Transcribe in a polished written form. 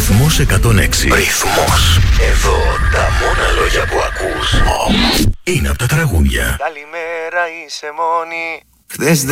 Ρυθμός 106. Ρυθμός. Εδώ τα μόνα λόγια που ακούς είναι από τα τραγούδια. Καλημέρα, είσαι μόνη. Χθες